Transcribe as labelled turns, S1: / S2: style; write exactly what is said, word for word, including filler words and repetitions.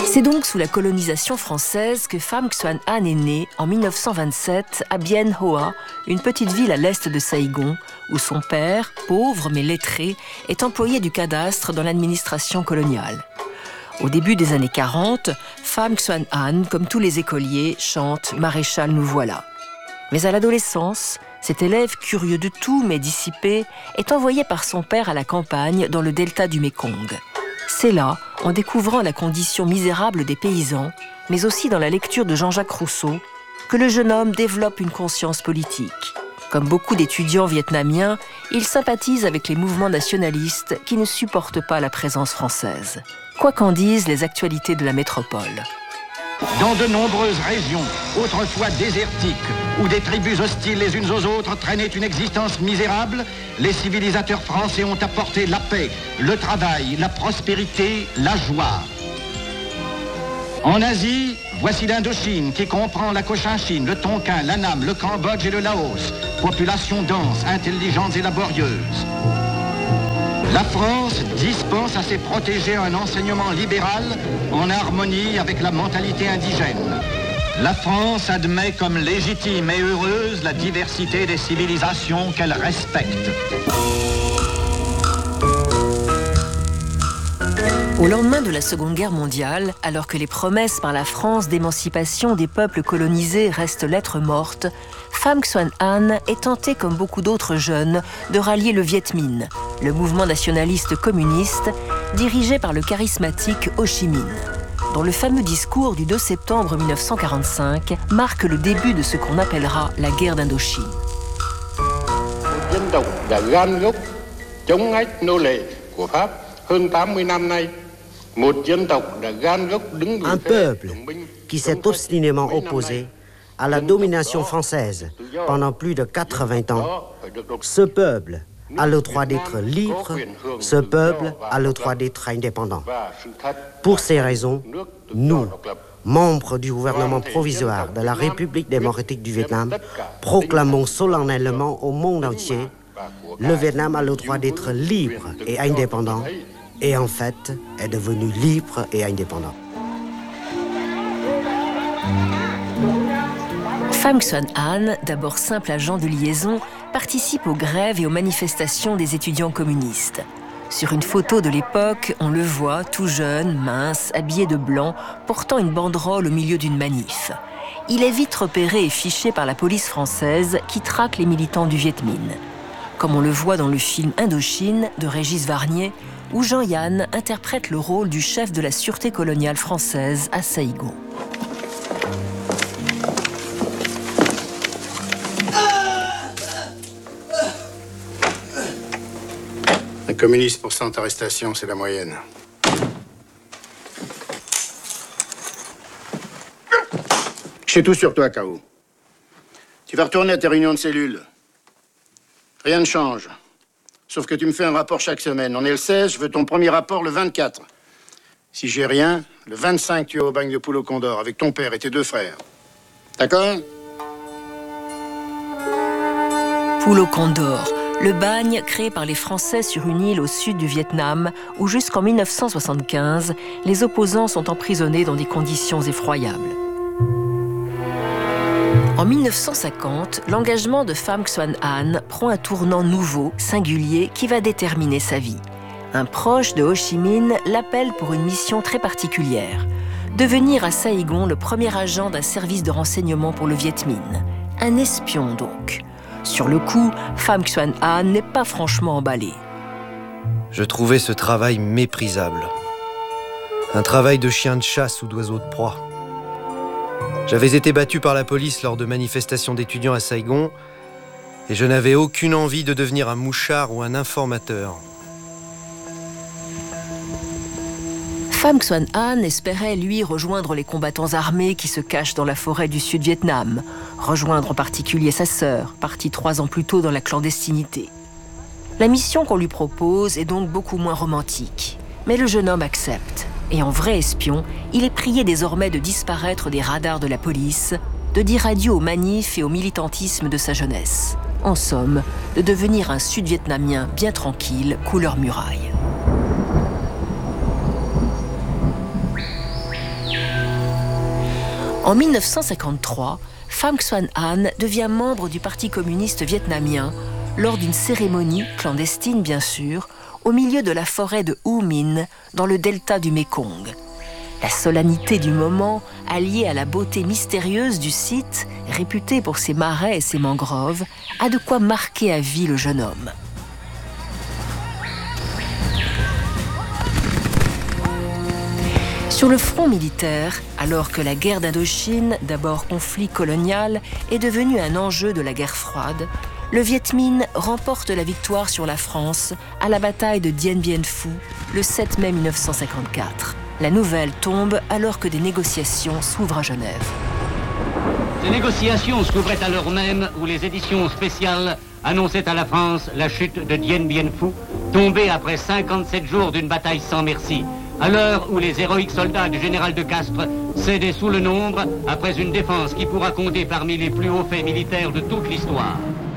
S1: C'est donc sous la colonisation française que Pham Xuan An est née en mille neuf cent vingt-sept à Bien Hoa, une petite ville à l'est de Saïgon, où son père, pauvre mais lettré, est employé du cadastre dans l'administration coloniale. Au début des années quarante, Pham Xuan An, comme tous les écoliers, chante « Maréchal, nous voilà ». Mais à l'adolescence, cet élève curieux de tout mais dissipé est envoyé par son père à la campagne dans le delta du Mékong. C'est là, en découvrant la condition misérable des paysans, mais aussi dans la lecture de Jean-Jacques Rousseau, que le jeune homme développe une conscience politique. Comme beaucoup d'étudiants vietnamiens, il sympathise avec les mouvements nationalistes qui ne supportent pas la présence française. Quoi qu'en disent les actualités de la métropole.
S2: Dans de nombreuses régions, autrefois désertiques, où des tribus hostiles les unes aux autres traînaient une existence misérable, les civilisateurs français ont apporté la paix, le travail, la prospérité, la joie. En Asie, voici l'Indochine qui comprend la Cochinchine, le Tonkin, l'Annam, le Cambodge et le Laos. Population dense, intelligente et laborieuse. La France dispense à ses protégés un enseignement libéral en harmonie avec la mentalité indigène. La France admet comme légitime et heureuse la diversité des civilisations qu'elle respecte.
S1: Au lendemain de la Seconde Guerre mondiale, alors que les promesses par la France d'émancipation des peuples colonisés restent lettre morte, Pham Xuan An est tenté, comme beaucoup d'autres jeunes, de rallier le Viet Minh, le mouvement nationaliste communiste dirigé par le charismatique Ho Chi Minh, dont le fameux discours du deux septembre mille neuf cent quarante-cinq marque le début de ce qu'on appellera la guerre d'Indochine.
S3: Un peuple qui s'est obstinément opposé à la domination française pendant plus de quatre-vingts ans, ce peuple a le droit d'être libre, ce peuple a le droit d'être indépendant. Pour ces raisons, nous, membres du gouvernement provisoire de la République démocratique du Vietnam, proclamons solennellement au monde entier: le Vietnam a le droit d'être libre et indépendant, et en fait est devenu libre et indépendant.
S1: Pham Xuan An, d'abord simple agent de liaison, participe aux grèves et aux manifestations des étudiants communistes. Sur une photo de l'époque, on le voit tout jeune, mince, habillé de blanc, portant une banderole au milieu d'une manif. Il est vite repéré et fiché par la police française qui traque les militants du Viet Minh. Comme on le voit dans le film Indochine de Régis Varnier, où Jean-Yann interprète le rôle du chef de la sûreté coloniale française à Saïgon.
S4: Un communiste pour cent arrestations, c'est la moyenne. Je sais tout sur toi, K O. Tu vas retourner à tes réunions de cellule. Rien ne change. Sauf que tu me fais un rapport chaque semaine. On est le seize, je veux ton premier rapport le vingt-quatre. Si j'ai rien, le vingt-cinq, tu es au bagne de Poulo Condor avec ton père et tes deux frères. D'accord?
S1: Poulo Condor, le bagne créé par les Français sur une île au sud du Vietnam, où jusqu'en mille neuf cent soixante-quinze, les opposants sont emprisonnés dans des conditions effroyables. En mille neuf cent cinquante, l'engagement de Pham Xuan An prend un tournant nouveau, singulier, qui va déterminer sa vie. Un proche de Ho Chi Minh l'appelle pour une mission très particulière. Devenir à Saïgon le premier agent d'un service de renseignement pour le Viet Minh. Un espion donc. Sur le coup, Pham Xuan An n'est pas franchement emballé.
S5: Je trouvais ce travail méprisable. Un travail de chien de chasse ou d'oiseau de proie. J'avais été battu par la police lors de manifestations d'étudiants à Saïgon et je n'avais aucune envie de devenir un mouchard ou un informateur.
S1: Pham Xuan An espérait, lui, rejoindre les combattants armés qui se cachent dans la forêt du Sud-Vietnam, rejoindre en particulier sa sœur, partie trois ans plus tôt dans la clandestinité. La mission qu'on lui propose est donc beaucoup moins romantique, mais le jeune homme accepte. Et en vrai espion, il est prié désormais de disparaître des radars de la police, de dire adieu aux manifs et au militantisme de sa jeunesse. En somme, de devenir un Sud-Vietnamien bien tranquille, couleur muraille. En mille neuf cent cinquante-trois, Pham Xuan Anh devient membre du Parti communiste vietnamien lors d'une cérémonie, clandestine bien sûr, au milieu de la forêt de U Minh, dans le delta du Mékong. La solennité du moment, alliée à la beauté mystérieuse du site, réputé pour ses marais et ses mangroves, a de quoi marquer à vie le jeune homme. Sur le front militaire, alors que la guerre d'Indochine, d'abord conflit colonial, est devenue un enjeu de la guerre froide, le Viet Minh remporte la victoire sur la France à la bataille de Dien Bien Phu le sept mai mille neuf cent cinquante-quatre. La nouvelle tombe alors que des négociations s'ouvrent à Genève.
S6: Ces négociations s'ouvraient à l'heure même où les éditions spéciales annonçaient à la France la chute de Dien Bien Phu, tombée après cinquante-sept jours d'une bataille sans merci. À l'heure où les héroïques soldats du général de Castres cédaient sous le nombre après une défense qui pourra compter parmi les plus hauts faits militaires de toute l'histoire.